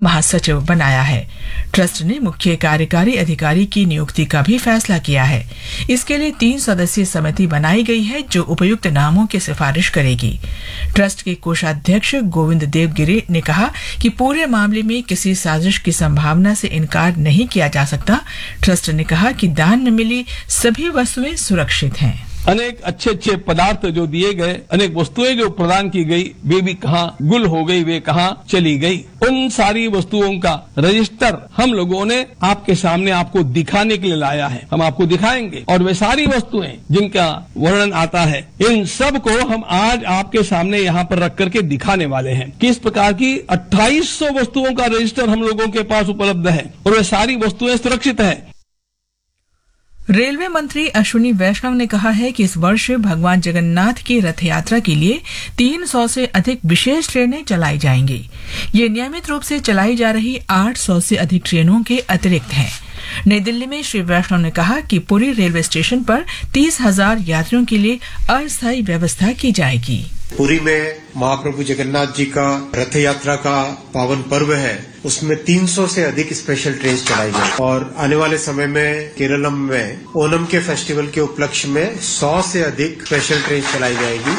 महासचिव बनाया है। ट्रस्ट ने मुख्य कार्यकारी अधिकारी की नियुक्ति का भी फैसला किया है। इसके लिए 3 सदस्यीय समिति बनाई गई है जो उपयुक्त नामों की सिफारिश करेगी। ट्रस्ट के कोषाध्यक्ष गोविंद देवगिरी ने कहा कि पूरे मामले में किसी साजिश की संभावना से इनकार नहीं किया जा सकता। ट्रस्ट ने कहा कि दान में मिली सभी वस्तुएं सुरक्षित हैं। अनेक अच्छे अच्छे पदार्थ जो दिए गए, अनेक वस्तुएं जो प्रदान की गई, वे भी कहाँ गुल हो गई, वे कहाँ चली गई। उन सारी वस्तुओं का रजिस्टर हम लोगों ने आपके सामने आपको दिखाने के लिए लाया है। हम आपको दिखाएंगे और वे सारी वस्तुएं जिनका वर्णन आता है, इन सब को हम आज आपके सामने यहाँ पर रख करके दिखाने वाले हैं। किस प्रकार की 2800 वस्तुओं का रजिस्टर हम लोगों के पास उपलब्ध है और वे सारी वस्तुएं सुरक्षित है। रेलवे मंत्री अश्विनी वैष्णव ने कहा है कि इस वर्ष भगवान जगन्नाथ की रथ यात्रा के लिए 300 से अधिक विशेष ट्रेनें चलाई जाएंगी। ये नियमित रूप से चलाई जा रही 800 से अधिक ट्रेनों के अतिरिक्त हैं। नई दिल्ली में श्री वैष्णव ने कहा कि पुरी रेलवे स्टेशन पर 30,000 यात्रियों के लिए अस्थायी व्यवस्था की जाएगी। पुरी में महाप्रभु जगन्नाथ जी का रथ यात्रा का पावन पर्व है, उसमें 300 से अधिक स्पेशल ट्रेन चलाई गई और आने वाले समय में केरलम में ओनम के फेस्टिवल के उपलक्ष्य में 100 से अधिक स्पेशल ट्रेन चलाई जाएगी।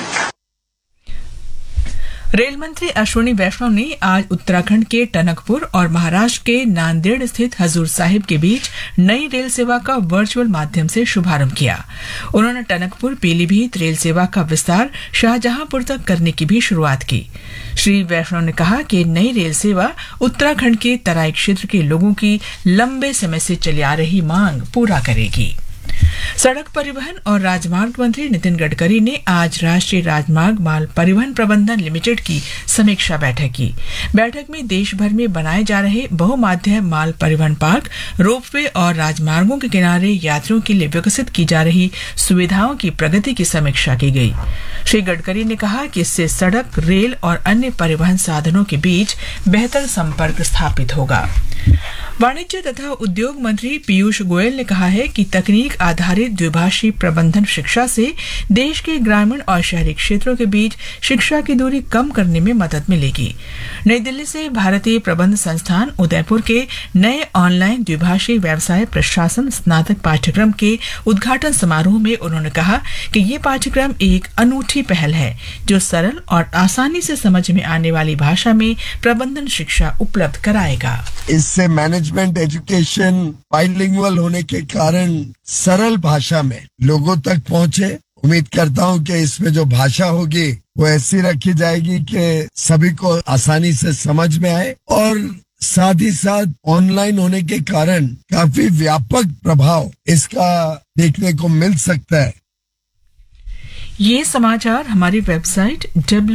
रेल मंत्री अश्विनी वैष्णव ने आज उत्तराखंड के टनकपुर और महाराष्ट्र के नांदेड़ स्थित हजूर साहिब के बीच नई रेल सेवा का वर्चुअल माध्यम से शुभारंभ किया। उन्होंने टनकपुर पीलीभीत रेल सेवा का विस्तार शाहजहांपुर तक करने की भी शुरुआत की। श्री वैष्णव ने कहा कि नई रेल सेवा उत्तराखंड के तराई क्षेत्र के लोगों की लंबे समय से चली आ रही मांग पूरा करेगी। सड़क परिवहन और राजमार्ग मंत्री नितिन गडकरी ने आज राष्ट्रीय राजमार्ग माल परिवहन प्रबंधन लिमिटेड की समीक्षा बैठक की। बैठक में देश भर में बनाए जा रहे बहुमाध्यम माल परिवहन पार्क, रोपवे और राजमार्गों के किनारे यात्रियों के लिए विकसित की जा रही सुविधाओं की प्रगति की समीक्षा की गई। श्री गडकरी ने कहा कि इससे सड़क, रेल और अन्य परिवहन साधनों के बीच बेहतर संपर्क स्थापित होगा। वाणिज्य तथा उद्योग मंत्री पीयूष गोयल ने कहा है कि तकनीक आधारित द्विभाषी प्रबंधन शिक्षा से देश के ग्रामीण और शहरी क्षेत्रों के बीच शिक्षा की दूरी कम करने में मदद मिलेगी। नई दिल्ली से भारतीय प्रबंध संस्थान उदयपुर के नए ऑनलाइन द्विभाषी व्यवसाय प्रशासन स्नातक पाठ्यक्रम के उद्घाटन समारोह में उन्होंने कहा कि ये पाठ्यक्रम एक अनूठी पहल है जो सरल और आसानी से समझ में आने वाली भाषा में प्रबंधन शिक्षा उपलब्ध कराएगा। इससे मैनेजमेंट एजुकेशन बाइलिंगुअल होने के कारण सरल भाषा में लोगों तक पहुंचे। उम्मीद करता हूं कि इसमें जो भाषा होगी वो ऐसी रखी जाएगी कि सभी को आसानी से समझ में आए और साथ ही साथ ऑनलाइन होने के कारण काफी व्यापक प्रभाव इसका देखने को मिल सकता है। ये समाचार हमारी वेबसाइट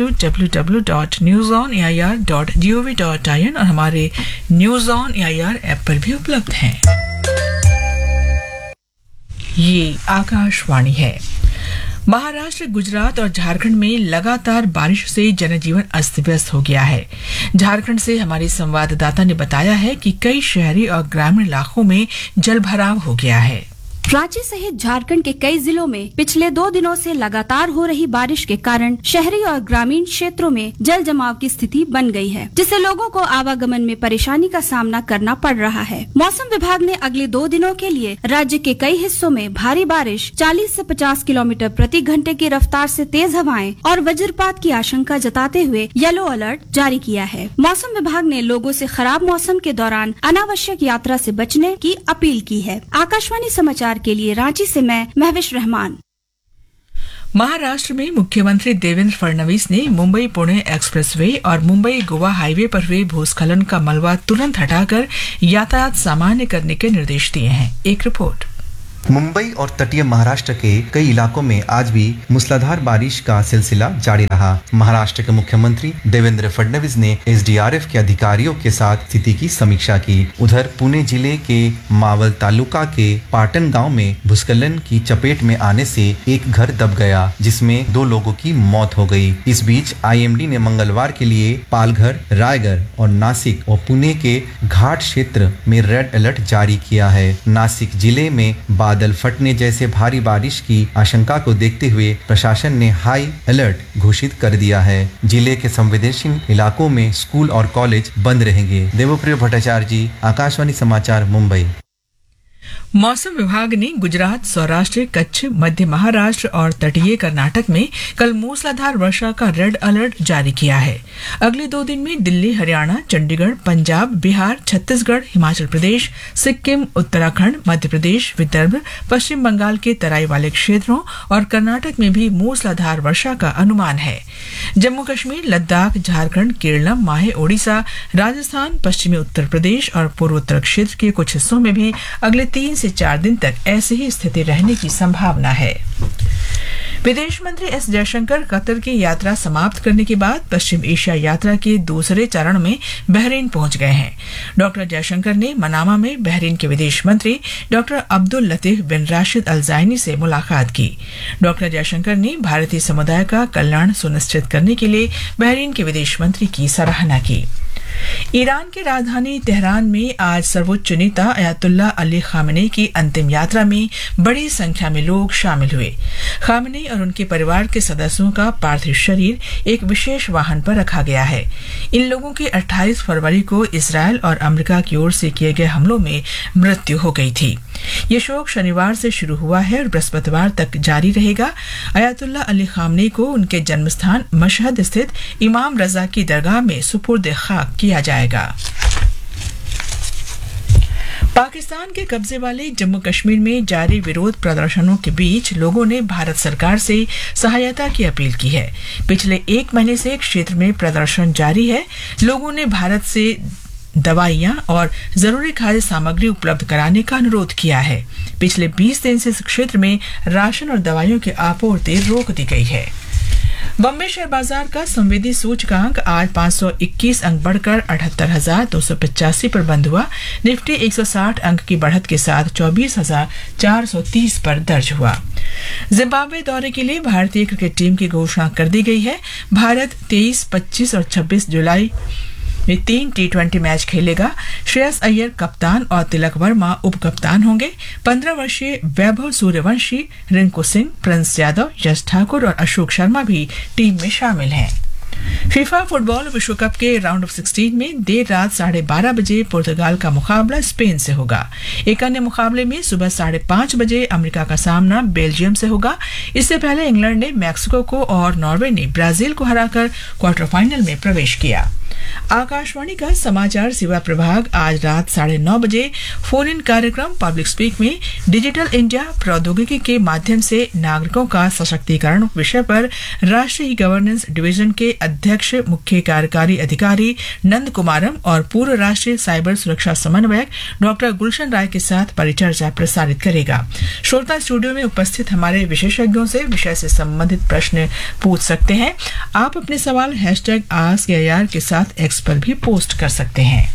www.newsonair.gov.in और हमारे न्यूज ऑन एआईआर ऐप पर भी उपलब्ध हैं। ये आकाशवाणी है। महाराष्ट्र, गुजरात और झारखंड में लगातार बारिश से जनजीवन अस्त व्यस्त हो गया है। झारखंड से हमारे संवाददाता ने बताया है कि कई शहरी और ग्रामीण इलाकों में जलभराव हो गया है। रांची सहित झारखंड के कई जिलों में पिछले 2 दिनों से लगातार हो रही बारिश के कारण शहरी और ग्रामीण क्षेत्रों में जल जमाव की स्थिति बन गई है, जिससे लोगों को आवागमन में परेशानी का सामना करना पड़ रहा है। मौसम विभाग ने अगले 2 दिनों के लिए राज्य के कई हिस्सों में भारी बारिश, 40 से 50 किलोमीटर प्रति घंटे की रफ्तार से तेज हवाएं और वज्रपात की आशंका जताते हुए येलो अलर्ट जारी किया है। मौसम विभाग ने लोगों से खराब मौसम के दौरान अनावश्यक यात्रा से बचने की अपील की है। आकाशवाणी समाचार के लिए रांची से मैं महविश रहमान। महाराष्ट्र में मुख्यमंत्री देवेंद्र फडणवीस ने मुंबई पुणे एक्सप्रेसवे और मुंबई गोवा हाईवे पर हुए भूस्खलन का मलबा तुरंत हटाकर यातायात सामान्य करने के निर्देश दिए हैं। एक रिपोर्ट। मुंबई और तटीय महाराष्ट्र के कई इलाकों में आज भी मूसलाधार बारिश का सिलसिला जारी रहा। महाराष्ट्र के मुख्यमंत्री देवेंद्र फडणवीस ने एसडीआरएफ के अधिकारियों के साथ स्थिति की समीक्षा की। उधर पुणे जिले के मावल तालुका के पाटन गांव में भूस्खलन की चपेट में आने से एक घर दब गया, जिसमें 2 लोगों की मौत हो गई। इस बीच आईएमडी ने मंगलवार के लिए पालघर, रायगढ़ और नासिक और पुणे के घाट क्षेत्र में रेड अलर्ट जारी किया है। नासिक जिले में बादल बादल फटने जैसे भारी बारिश की आशंका को देखते हुए प्रशासन ने हाई अलर्ट घोषित कर दिया है। जिले के संवेदनशील इलाकों में स्कूल और कॉलेज बंद रहेंगे। देवप्रिय भट्टाचार्य जी, आकाशवाणी समाचार, मुंबई। मौसम विभाग ने गुजरात, सौराष्ट्र, कच्छ, मध्य महाराष्ट्र और तटीय कर्नाटक में कल मूसलाधार वर्षा का रेड अलर्ट जारी किया है। अगले 2 दिन में दिल्ली, हरियाणा, चंडीगढ़, पंजाब, बिहार, छत्तीसगढ़, हिमाचल प्रदेश, सिक्किम, उत्तराखंड, मध्य प्रदेश, विदर्भ, पश्चिम बंगाल के तराई वाले क्षेत्रों और कर्नाटक में भी मूसलाधार वर्षा का अनुमान है। जम्मू कश्मीर, लद्दाख, झारखंड, केरलम, माहे, ओडिशा, राजस्थान, पश्चिमी उत्तर प्रदेश और पूर्वोत्तर क्षेत्र के कुछ हिस्सों में भी अगले 3 से 4 दिन तक ऐसी ही स्थिति रहने की संभावना है। विदेश मंत्री एस जयशंकर कतर की यात्रा समाप्त करने के बाद पश्चिम एशिया यात्रा के दूसरे चरण में बहरीन पहुंच गए हैं। डॉक्टर जयशंकर ने मनामा में बहरीन के विदेश मंत्री डॉक्टर अब्दुल लतीफ बिन राशिद अल ज़ायनी से मुलाकात की। डॉक्टर जयशंकर ने भारतीय समुदाय का कल्याण सुनिश्चित करने के लिए बहरीन के विदेश मंत्री की सराहना की। ईरान की राजधानी तेहरान में आज सर्वोच्च नेता अयातुल्लाह अली खामेनी की अंतिम यात्रा में बड़ी संख्या में लोग शामिल हुए। खामेनी और उनके परिवार के सदस्यों का पार्थिव शरीर एक विशेष वाहन पर रखा गया है। इन लोगों की 28 फरवरी को इजरायल और अमेरिका की ओर से किए गए हमलों में मृत्यु हो गई थी। ये शोक शनिवार से शुरू हुआ है और बृहस्पतिवार तक जारी रहेगा। अयातुल्लाह अली खामेनी को उनके जन्मस्थान मशहद स्थित इमाम रजा की दरगाह में सुपुर्द खाक किया जाएगा। पाकिस्तान के कब्जे वाले जम्मू कश्मीर में जारी विरोध प्रदर्शनों के बीच लोगों ने भारत सरकार से सहायता की अपील की है। पिछले 1 महीने से क्षेत्र में प्रदर्शन जारी है। लोगों ने भारत से दवाइयां और जरूरी खाद्य सामग्री उपलब्ध कराने का अनुरोध किया है। पिछले 20 दिन से इस क्षेत्र में राशन और दवाइयों की आपूर्ति रोक दी गई है। बॉम्बे शेयर बाजार का संवेदी सूचकांक आज 521 अंक बढ़कर 78,285 पर बंद हुआ। निफ्टी 160 अंक की बढ़त के साथ 24,430 पर दर्ज हुआ। जिम्बाब्वे दौरे के लिए भारतीय क्रिकेट टीम की घोषणा कर दी गई है। भारत 23, 25 और 26 जुलाई में 3 T20 मैच खेलेगा। श्रेयस अय्यर कप्तान और तिलक वर्मा उप कप्तान होंगे। 15 वर्षीय वैभव सूर्यवंशी, रिंकू सिंह, प्रिंस यादव, यश ठाकुर और अशोक शर्मा भी टीम में शामिल हैं। फीफा फुटबॉल विश्व कप के राउंड ऑफ 16 में देर रात 12:30 बजे पुर्तगाल का मुकाबला स्पेन से होगा। एक अन्य मुकाबले में सुबह 5:30 बजे अमेरिका का सामना बेल्जियम से होगा। इससे पहले इंग्लैंड ने मैक्सिको को और नॉर्वे ने ब्राजील को हराकर क्वार्टर फाइनल में प्रवेश किया। आकाशवाणी का समाचार सेवा प्रभाग आज रात 9:30 बजे फोन इन कार्यक्रम पब्लिक स्पीक में डिजिटल इंडिया प्रौद्योगिकी के माध्यम से नागरिकों का सशक्तिकरण विषय पर राष्ट्रीय गवर्नेंस डिवीजन के अध्यक्ष मुख्य कार्यकारी अधिकारी नंद कुमारम और पूर्व राष्ट्रीय साइबर सुरक्षा समन्वयक डॉक्टर गुलशन राय के साथ परिचर्चा प्रसारित करेगा। श्रोता स्टूडियो में उपस्थित हमारे विशेषज्ञों से विषय से संबंधित प्रश्न पूछ सकते हैं। आप अपने सवाल #AskAIR के साथ एक्स पर भी पोस्ट कर सकते हैं।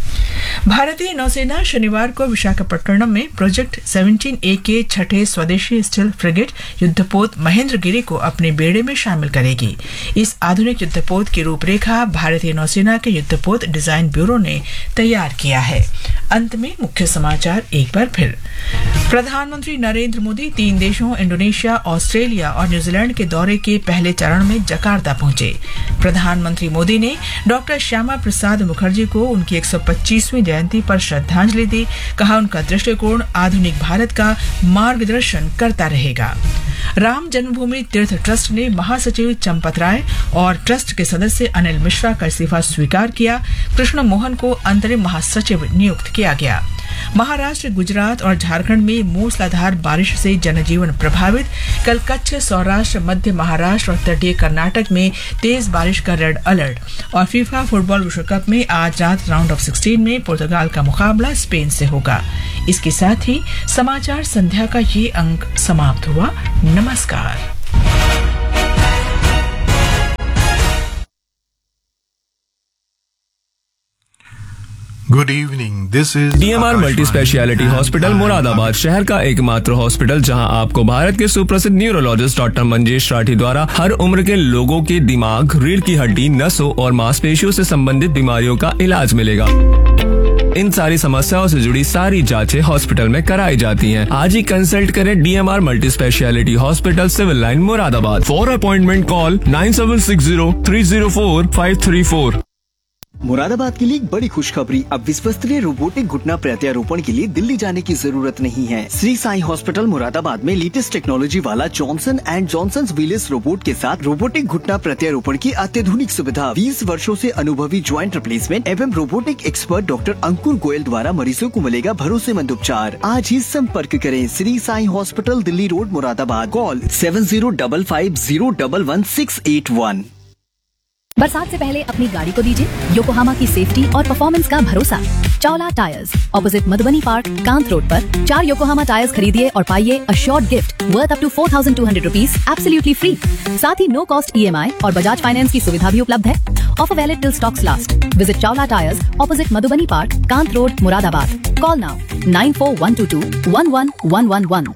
भारतीय नौसेना शनिवार को विशाखापट्टनम में प्रोजेक्ट 17A के 6ठे स्वदेशी स्टील फ्रिगेट युद्धपोत महेंद्रगिरी को अपने बेड़े में शामिल करेगी। इस आधुनिक युद्धपोत की रूपरेखा भारतीय नौसेना के युद्धपोत डिजाइन ब्यूरो ने तैयार किया है। अंत में मुख्य समाचार एक बार फिर। प्रधानमंत्री नरेंद्र मोदी 3 देशों इंडोनेशिया, ऑस्ट्रेलिया और न्यूजीलैंड के दौरे के पहले चरण में जकार्ता पहुंचे। प्रधानमंत्री मोदी ने डॉक्टर श्यामा प्रसाद मुखर्जी को उनकी 125वीं जयंती पर श्रद्धांजलि दी। कहा उनका दृष्टिकोण आधुनिक भारत का मार्गदर्शन करता रहेगा। राम जन्मभूमि तीर्थ ट्रस्ट ने महासचिव चंपत राय और ट्रस्ट के सदस्य अनिल मिश्रा का इस्तीफा स्वीकार किया। कृष्ण मोहन को अंतरिम महासचिव नियुक्त किया गया। महाराष्ट्र, गुजरात और झारखंड में मूसलाधार बारिश से जनजीवन प्रभावित। कल कच्छ, सौराष्ट्र, मध्य महाराष्ट्र और तटीय कर्नाटक में तेज बारिश का रेड अलर्ट। और फीफा फुटबॉल विश्व कप में आज रात राउंड ऑफ 16 में पुर्तगाल का मुकाबला स्पेन से होगा। इसके साथ ही समाचार संध्या का ये अंक समाप्त हुआ। नमस्कार। Good evening, this is DMR multi speciality hospital Moradabad शहर का एकमात्र हॉस्पिटल जहां आपको भारत के सुप्रसिद्ध न्यूरोलॉजिस्ट डॉक्टर मंजेश राठी द्वारा हर उम्र के लोगों के दिमाग, रीढ़ की हड्डी, नसों और मांसपेशियों से संबंधित बीमारियों का इलाज मिलेगा। इन सारी समस्याओं से जुड़ी सारी जांचें हॉस्पिटल में कराई जाती हैं। आज ही कंसल्ट करें DMR multi speciality hospital, civil line, Moradabad. For appointment call 9760304534। Moradabad के लिए एक बड़ी खुशखबरी। अब विश्वस्तरीय रोबोटिक घुटना प्रत्यारोपण के लिए दिल्ली जाने की जरूरत नहीं है। श्री साई हॉस्पिटल मुरादाबाद में लेटेस्ट टेक्नोलॉजी वाला Johnson and Johnson wheels robot के साथ रोबोटिक घुटना प्रत्यारोपण की अत्याधुनिक सुविधा, 20 वर्षों से अनुभवी ज्वाइंट रिप्लेसमेंट एवं रोबोटिक एक्सपर्ट डॉक्टर अंकुर गोयल द्वारा मरीजों को मिलेगा भरोसेमंद उपचार। आज ही संपर्क करें Shri Sai hospital, Delhi road, Moradabad. Call 7055011681। बरसात से पहले अपनी गाड़ी को दीजिए योकोहामा की सेफ्टी और परफॉर्मेंस का भरोसा। Chawla tyres, opposite Madhubani park, Kant road पर 4 योकोहामा टायर्स खरीदिए और पाइए assured gift worth up to 4200 rupees absolutely free. साथ ही नो कॉस्ट EMI और बजाज फाइनेंस की सुविधा भी उपलब्ध है। Offer valid till stocks last. Visit Chawla tyres, opposite Madhubani park, Kant road, Moradabad. Call now 9412211111।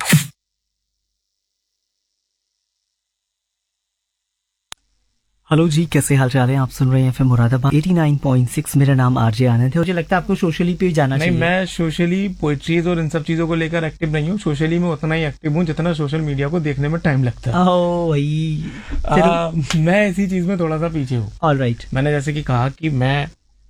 Hello जी, कैसे हाल चाल है? आप सुन रहे हैं FM मुरादाबाद 89.6। मेरा नाम आरजे आनंद है। मुझे लगता है आपको सोशली पे जाना चाहिए। नहीं, मैं सोशली पोएट्रीज और इन सब चीजों को लेकर एक्टिव नहीं हूँ। सोशली में उतना ही एक्टिव हूँ जितना सोशल मीडिया को देखने में टाइम लगता है। मैं इसी चीज में थोड़ा सा पीछे हूँ। ऑलराइट। मैंने जैसे कि कहा कि मैं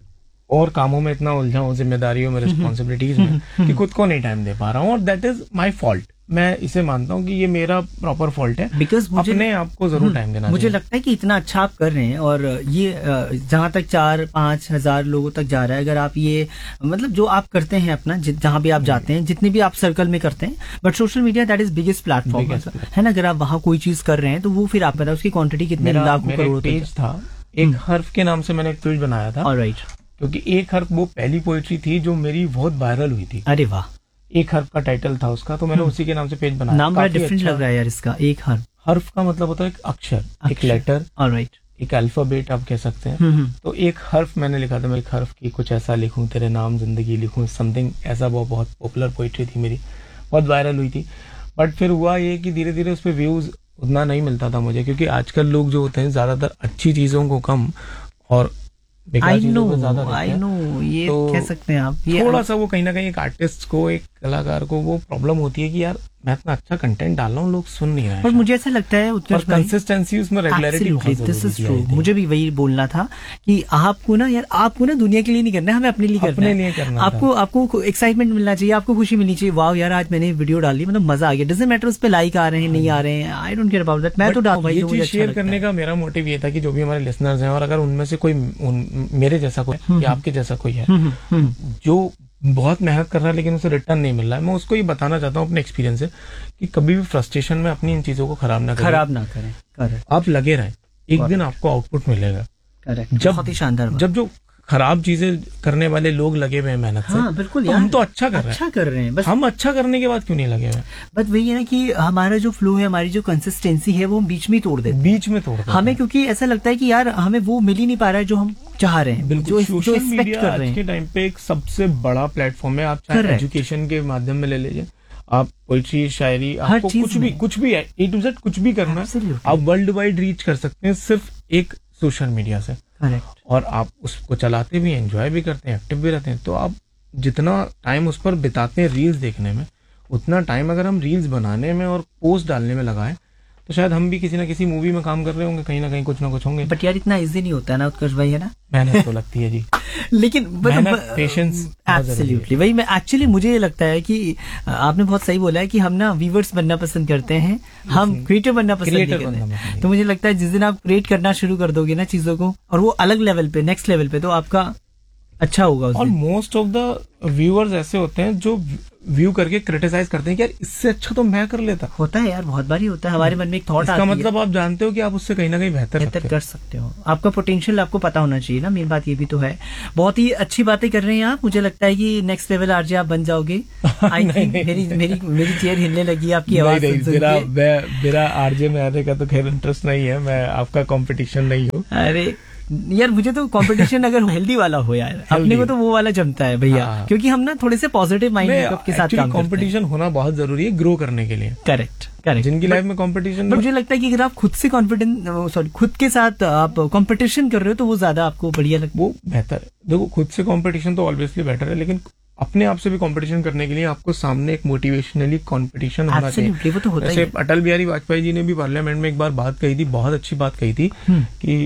और कामों में इतना उलझा हूँ, जिम्मेदारियों में, रिस्पॉन्सिबिलिटीज में, कि खुद को नहीं टाइम दे पा रहा हूँ, और दैट इज माई फॉल्ट। मैं इसे मानता हूँ कि ये मेरा प्रॉपर फॉल्ट है, बिकॉज अपने आप को जरूर टाइम देना मुझे लगता है कि इतना अच्छा आप कर रहे हैं, और ये जहाँ तक 4-5 हजार लोगों तक जा रहा है, अगर आप ये मतलब जो आप करते हैं अपना, जहाँ भी आप जाते हैं, जितने भी आप सर्कल में करते हैं, but social media that is biggest platform है ना। अगर आप वहाँ कोई चीज कर रहे हैं तो वो फिर आप बताओ उसकी क्वांटिटी कितने लाखों करोड़ पेज था। एक हर्फ के नाम से मैंने एक पेज बनाया था। ऑलराइट। क्योंकि एक हर्फ वो पहली पोएट्री थी जो मेरी बहुत वायरल हुई थी। अरे वाह। एक हर्फ का टाइटल था उसका, तो मैंने उसी के नाम से पेज बनाया। नाम बड़ा डिफरेंट लग रहा है यार इसका। एक हर्फ, हर्फ का मतलब होता है एक अक्षर, एक लेटर, ऑलराइट, एक अल्फाबेट आप कह सकते हैं। तो एक हर्फ मैंने लिखा था। मैं एक हर्फ की कुछ ऐसा लिखूं, तेरे नाम जिंदगी लिखूं, समथिंग ऐसा। वो बहुत पॉपुलर पोइट्री थी मेरी, बहुत वायरल हुई थी। बट फिर हुआ ये कि धीरे धीरे उस पर व्यूज उतना नहीं मिलता था मुझे, क्योंकि आजकल लोग जो होते हैं ज्यादातर अच्छी चीजों को कम और आई नो ये तो कह सकते हैं आप। ये थोड़ा सा वो कहीं ना कहीं एक आर्टिस्ट को, एक कलाकार को वो प्रॉब्लम होती है कि यार मैं इतना अच्छा कंटेंट डाल रहा हूँ, लोग सुन नहीं रहे हैं। पर मुझे ऐसा लगता है कंसिस्टेंसी उसमें, रेगुलरिटी, दिस इज ट्रू। मुझे भी वही बोलना था कि आपको ना यार, आपको ना दुनिया के लिए नहीं करना है, हमें अपने लिए करना है। आपको एक्साइटमेंट मिलना चाहिए, आपको खुशी मिलनी चाहिए। वाह यार, आज मैंने वीडियो डाली, मतलब मजा आ गया। डजंट मैटर उस पे लाइक आ रहे हैं, नहीं आ रहे हैं, I don't care about that. मैं तो डाल भाई, ये चीज शेयर करने का मेरा मोटिव ये था कि जो भी हमारे लिसनर्स हैं, और अगर उनमें से कोई मेरे जैसा कोई या आपके जैसा कोई है जो बहुत मेहनत कर रहा है लेकिन उसे रिटर्न नहीं मिल रहा है, मैं उसको ये बताना चाहता हूँ अपने एक्सपीरियंस से कि कभी भी फ्रस्ट्रेशन में अपनी इन चीजों को खराब ना करें। आप लगे रहें, एक दिन आपको आउटपुट मिलेगा। बहुत ही शानदार। जब जो खराब चीजें करने वाले लोग लगे हुए हैं मेहनत से, हाँ, बिल्कुल तो हम तो अच्छा कर रहे हैं, बस हम अच्छा करने के बाद क्यों नहीं लगे हुए? बस वही है ना कि हमारा जो फ्लो है, हमारी जो कंसिस्टेंसी है, वो हम बीच में तोड़ देते हमें, क्योंकि ऐसा लगता है कि यार हमें वो मिल ही नहीं पा रहा है जो हम चाह रहे हैं। बिल्कुल, सोशल मीडिया आज के टाइम पे एक सबसे बड़ा प्लेटफॉर्म है। आप चाहे एजुकेशन के माध्यम में ले लीजिए, आप पोइट्री, शायरी, आपको कुछ भी है, A to Z कुछ भी करना है, आप वर्ल्ड वाइड रीच कर सकते हैं सिर्फ एक सोशल मीडिया से। और आप उसको चलाते भी, एंजॉय भी करते हैं, एक्टिव भी रहते हैं। तो आप जितना टाइम उस पर बिताते हैं रील्स देखने में, उतना टाइम अगर हम रील्स बनाने में और पोस्ट डालने में लगाएं, तो शायद हम भी किसी ना किसी मूवी में काम कर रहे होंगे, कहीं ना कहीं कुछ ना कुछ होंगे। बट यार इतना इजी नहीं होता है ना उत्कर्ष भाई, है ना? मेहनत तो लगती है जी। लेकिन पेशेंस, एब्सोल्युटली। वही मैं एक्चुअली मुझे ये लगता है कि आपने बहुत सही बोला है कि हम ना व्यूअर्स बनना पसंद करते हैं, हम क्रिएटर बनना पसंद नहीं करते। तो मुझे लगता है जिस दिन आप क्रिएट करना शुरू कर दोगे ना चीजों को, और वो अलग लेवल पे, नेक्स्ट लेवल पे, तो आपका अच्छा होगा। और मोस्ट ऑफ द व्यूअर्स ऐसे होते हैं जो व्यू करके क्रिटिसाइज करते हैं कि यार इससे अच्छा तो मैं कर लेता। होता है यार, बहुत बारी होता है। हमारे मन में एक थॉट आता है, मतलब आप जानते हो कि आप उससे कहीं ना कहीं बेहतर कर सकते हो। आपका पोटेंशियल आपको पता होना चाहिए ना, मेन बात ये भी तो है। बहुत ही अच्छी बातें कर रहे हैं आप। मुझे लगता है कि नेक्स्ट लेवल आरजे आप बन जाओगे। आई थिंक मेरी चेयर हिलने लगी आपकी आवाज सुन के। मेरा आरजे में आने का तो खैर इंटरेस्ट नहीं है, मैं आपका कॉम्पिटिशन नहीं हूँ। अरे यार मुझे तो कंपटीशन अगर हेल्दी वाला हो यार, अपने को तो वो वाला जमता है भैया, क्योंकि हम ना थोड़े से पॉजिटिव माइंड मेकअप के साथ काम करते हैं। कंपटीशन होना बहुत जरूरी है ग्रो करने के लिए। करेक्ट। जिनकी लाइफ में कंपटीशन, मुझे लगता है कि अगर आप खुद से खुद के साथ आप कंपटीशन कर रहे हो तो वो ज्यादा आपको बढ़िया लगता है, वो बेहतर है। देखो खुद से कंपटीशन तो ऑब्वियसली बेटर है, लेकिन अपने आप से भी कंपटीशन करने के लिए आपको सामने एक मोटिवेशनली कंपटीशन होना चाहिए। वो तो होता जैसे अटल बिहारी वाजपेयी जी ने भी पार्लियामेंट में एक बार बात कही थी, बहुत अच्छी बात कही थी कि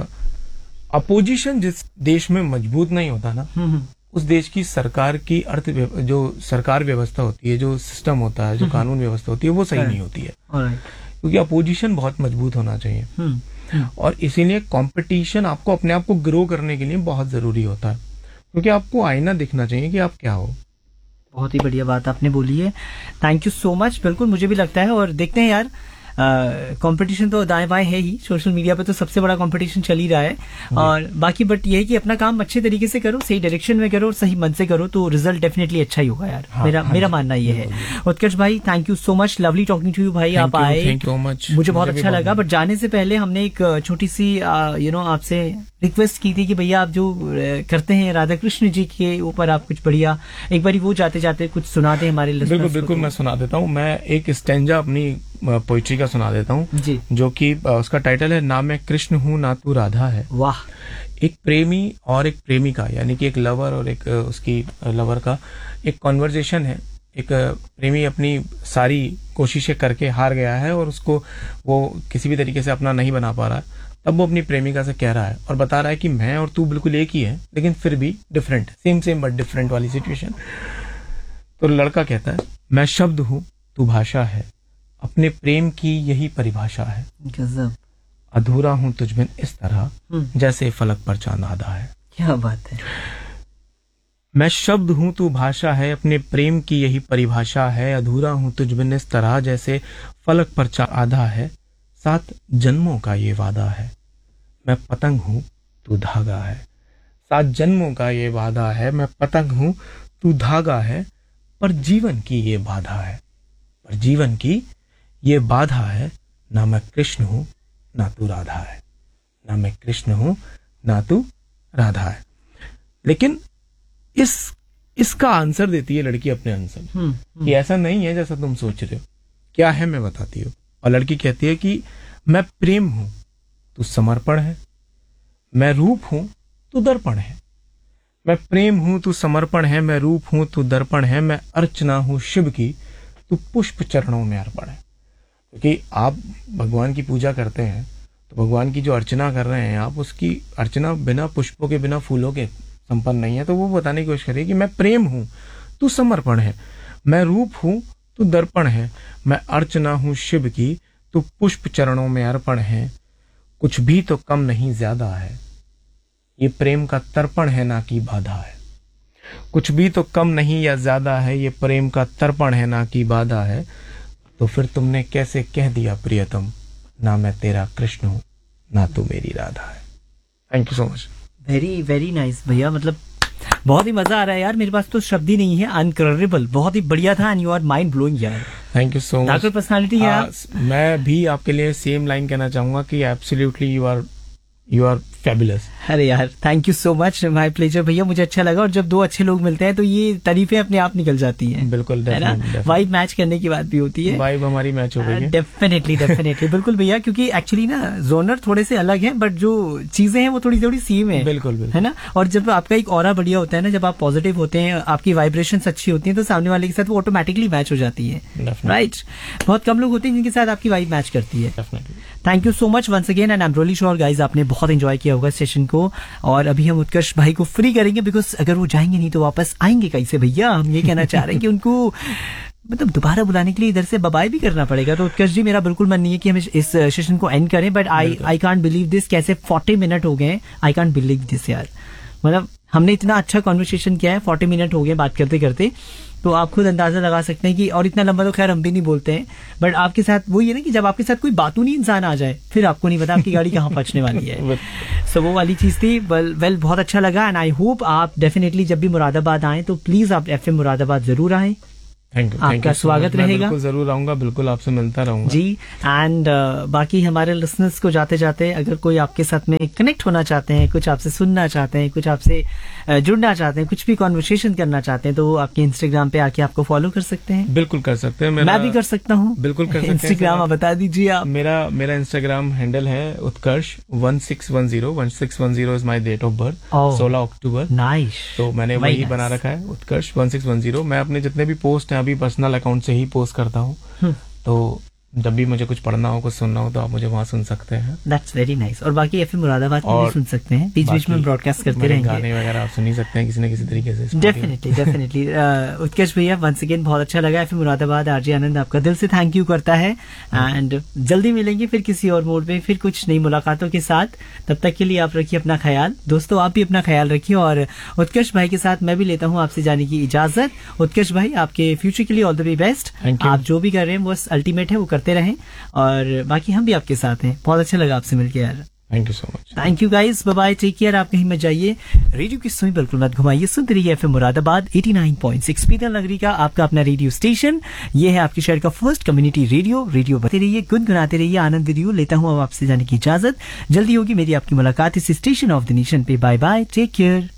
अपोजिशन जिस देश में मजबूत नहीं होता ना, उस देश की सरकार की जो सरकार व्यवस्था होती है, जो सिस्टम होता है, जो कानून व्यवस्था होती है, वो सही नहीं होती है, क्योंकि अपोजिशन बहुत मजबूत होना चाहिए। और इसीलिए कंपटीशन आपको अपने आप को ग्रो करने के लिए बहुत जरूरी होता है, क्योंकि आपको आईना दिखना चाहिए कि आप क्या हो। बहुत ही बढ़िया बात आपने बोली है, थैंक यू सो मच। बिल्कुल मुझे भी लगता है, और देखते हैं यार कंपटीशन तो दाएं बाएं है ही, सोशल मीडिया पे तो सबसे बड़ा कंपटीशन चल ही रहा है, और बाकी बट ये है कि अपना काम अच्छे तरीके से करो, सही डायरेक्शन में करो और सही मन से करो तो रिजल्ट डेफिनेटली अच्छा ही होगा यार। मेरा मानना ये है। उत्कर्ष भाई thank you so much, lovely talking to you भाई, आप आए, थैंक यू मच, मुझे बहुत अच्छा लगा। बट जाने से पहले हमने एक छोटी सी आपसे रिक्वेस्ट की थी कि भैया आप जो करते हैं राधा कृष्ण जी के ऊपर आप कुछ बढ़िया एक बारी वो जाते जाते कुछ सुना दे हमारे लिसनर्स को। बिल्कुल मैं सुना देता हूँ। मैं एक स्टैंजा अपनी पोइट्री का सुना देता हूँ, जो कि उसका टाइटल है ना मैं कृष्ण हूँ ना तू राधा है। वाह। एक प्रेमी और एक प्रेमिका, यानी कि एक लवर और एक उसकी लवर का एक कॉन्वर्जेशन है। एक प्रेमी अपनी सारी कोशिशें करके हार गया है और उसको वो किसी भी तरीके से अपना नहीं बना पा रहा है, तब वो अपनी प्रेमिका से कह रहा है और बता रहा है कि मैं और तू बिल्कुल एक ही है, लेकिन फिर भी डिफरेंट, सेम बट डिफरेंट वाली सिचुएशन। तो लड़का कहता है मैं शब्द हूँ तू भाषा है, अपने प्रेम की यही परिभाषा है, गजब। अधूरा हूँ तुझबिन इस तरह जैसे फलक पर चांद आधा है। क्या बात है। मैं शब्द हूँ तू भाषा है, अपने प्रेम की यही परिभाषा है, अधूरा हूँ तुझबिन इस तरह जैसे फलक पर चांद आधा है, 7 जन्मों का ये वादा है, मैं पतंग हूँ तू धागा है। 7 जन्मों का ये वादा है, मैं पतंग हूँ तू धागा है, पर जीवन की ये बाधा है, पर जीवन की ये बाधा है, ना मैं कृष्ण हूँ ना तू राधा है, ना मैं कृष्ण हूँ ना तू राधा है। लेकिन इसका आंसर देती है लड़की अपने आंसर कि ऐसा नहीं है जैसा तुम सोच रहे हो। क्या है मैं बताती हूँ। और लड़की कहती है कि मैं प्रेम हूं तू समर्पण है, मैं रूप हूं तू दर्पण है, मैं प्रेम हूं तू समर्पण है, मैं रूप हूं तू दर्पण है, मैं अर्चना हूं शिव की तू पुष्प चरणों में अर्पण है। क्योंकि आप भगवान की पूजा करते हैं तो भगवान की जो अर्चना कर रहे हैं आप, उसकी अर्चना बिना पुष्पों के बिना फूलों के संपन्न नहीं है। तो वो बताने की कोशिश करिए कि मैं प्रेम हूं तू समर्पण है, मैं रूप हूं तू दर्पण है, मैं अर्चना हूं शिव की तू पुष्प चरणों में अर्पण है, कुछ भी तो कम नहीं ज्यादा है, ये प्रेम का तर्पण है ना कि बाधा है। कुछ भी तो कम नहीं या ज्यादा है, ये प्रेम का तर्पण है ना कि बाधा है। तो फिर तुमने कैसे कह दिया प्रियतम, ना मैं तेरा कृष्ण हूं ना तू मेरी राधा है। Thank you so much. Very very nice भैया, मतलब बहुत ही मजा आ रहा है यार, मेरे पास तो शब्द ही नहीं है, अनकरेबल, बहुत ही बढ़िया था and you are mind blowing यार। Thank you so much. Personality है। मैं भी आपके लिए सेम लाइन कहना चाहूंगा कि एब्सोल्युटली यू आर फैबुलस। अरे यार thank you so much, my pleasure भैया, मुझे अच्छा लगा। और जब 2 अच्छे लोग मिलते हैं तो ये तारीफें अपने आप निकल जाती हैं। बिल्कुल, है ना, वाइब मैच करने की बात भी होती है। वाइब हमारी मैच हो गई है। डेफिनेटली बिल्कुल भैया, क्योंकि एक्चुअली ना जोनर थोड़े से अलग हैं बट जो चीजें हैं वो थोड़ी थोड़ी सेम है। बिल्कुल है ना। और जब आपका एक ऑरा बढ़िया होता है ना, जब आप पॉजिटिव होते हैं, आपकी वाइब्रेशंस अच्छी होती हैं, तो सामने वाले के साथ वो ऑटोमेटिकली मैच हो जाती है। राइट। बहुत कम लोग होते हैं जिनके साथ आपकी वाइब मैच करती है। Thank you so much once again and I am really sure guys आपने बहुत एंजॉय किया होगा सेशन को। और अभी हम उत्कर्ष भाई को फ्री करेंगे, बिकॉज अगर वो जाएंगे नहीं तो वापस आएंगे कैसे भैया। हम ये कहना चाह रहे हैं कि उनको मतलब दोबारा बुलाने के लिए इधर से बाय भी करना पड़ेगा। तो उत्कर्ष जी मेरा बिल्कुल मन नहीं है कि हम इस सेशन को एंड करें, but I can't believe this, कैसे 40 मिनट हो गए। आई कांट बिलीव दिस यार, मतलब हमने इतना अच्छा कॉन्वर्सेशन किया है, 40 मिनट हो गए बात करते करते। तो आप खुद अंदाजा लगा सकते हैं कि, और इतना लंबा तो खैर हम भी नहीं बोलते हैं, बट आपके साथ वही है ना कि जब आपके साथ कोई बातूनी इंसान आ जाए फिर आपको नहीं पता आपकी गाड़ी कहाँ पहुंचने वाली है। सो वो वाली चीज थी। वेल बहुत अच्छा लगा एंड आई होप आप डेफिनेटली जब भी मुरादाबाद आए तो प्लीज आप FM मुरादाबाद जरूर आए। थैंक यू, आपका स्वागत रहेगा। बिल्कुल जरूर आऊंगा, बिल्कुल आपसे मिलता रहूंगा जी। एंड बाकी हमारे लिसनर्स को जाते जाते अगर कोई आपके साथ में कनेक्ट होना चाहते हैं, कुछ आपसे सुनना चाहते हैं, कुछ आपसे जुड़ना चाहते हैं, कुछ भी कॉन्वर्सेशन करना चाहते हैं, तो आपके इंस्टाग्राम पे आके आपको फॉलो कर सकते हैं। बिल्कुल कर सकते हैं, मैं भी कर सकता हूँ, बिल्कुल कर सकते हैं। इंस्टाग्राम आप बता दीजिए आप। मेरा इंस्टाग्राम हैंडल है उत्कर्ष 1610 is my date of birth, 16 October. Nice. तो मैंने वही बना रखा है, उत्कर्ष 1610। मैं अपने जितने भी पोस्ट हैं अभी पर्सनल अकाउंट से ही पोस्ट करता हूँ, तो जब भी मुझे कुछ पढ़ना हो, कुछ सुनना हो, तो आप मुझे वहाँ सुन सकते हैं। That's very nice. और बाकी एफएम मुरादाबाद में भी सुन सकते हैं, बीच बीच में ब्रॉडकास्ट करते रहेंगे। गाने वगैरह आप सुन ही सकते हैं किसी न किसी तरीके से। डेफिनेटली उत्कर्ष भैया, वंस अगेन बहुत अच्छा लगा। एफएम मुरादाबाद आरजे आनंद आपका दिल से थैंक यू करता है। एंड जल्दी मिलेंगे फिर किसी और मोड में, फिर कुछ नई मुलाकातों के साथ। तब तक के लिए आप रखिए अपना ख्याल। दोस्तों, आप भी अपना ख्याल रखिए। और उत्कर्ष भाई के साथ मैं भी लेता हूँ आपसे जाने की इजाजत। उत्कर्ष भाई, आपके फ्यूचर के लिए ऑल द वे बेस्ट। आप जो भी कर रहे हैं वो अल्टीमेट है, वो करते रहें। और बाकी हम भी आपके साथ हैं। बहुत अच्छा लगा आपसे मिलकर यार। Thank you so much. Thank you guys, bye bye, take care. आप कहीं मत जाइए, रेडियो की सुई बिल्कुल मत घुमाइए। सुनते रहिए एफएम मुरादाबाद 89.6 पीतल नगरी का आपका अपना रेडियो स्टेशन। ये है आपके शहर का फर्स्ट कम्युनिटी रेडियो। बते रहिए, गुनगुनाते रहिए, आनंद विद यू। लेता हूँ अब आपसे जाने की इजाजत। जल्दी होगी मेरी आपकी मुलाकात इस स्टेशन ऑफ द नेशन पे। Bye bye, take care.